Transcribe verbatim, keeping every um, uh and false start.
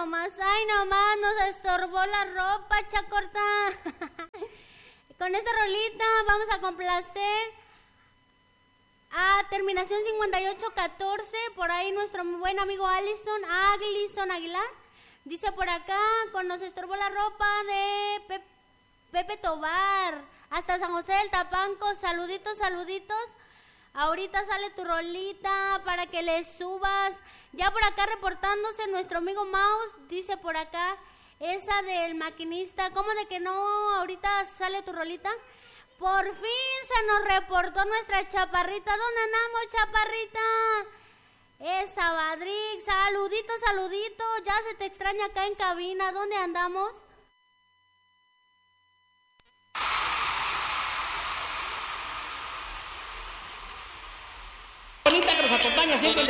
nomás, ay nomás, nos estorbó la ropa, Chacorta. Con esta rolita vamos a complacer a terminación cincuenta y ocho catorce, por ahí nuestro buen amigo Allison, Aglison Aguilar. Dice por acá, con nos estorbó la ropa de Pe- Pepe Tobar, hasta San José del Tapanco, saluditos, saluditos. Ahorita sale tu rolita para que le subas. Ya por acá reportándose nuestro amigo Mouse, dice por acá, esa del maquinista, ¿cómo de que no? Ahorita sale tu rolita. Por fin se nos reportó nuestra chaparrita. ¿Dónde andamos, chaparrita? Esa, Badrick, saluditos, saluditos. Ya se te extraña acá en cabina. ¿Dónde andamos? Bonita que nos acompaña siempre.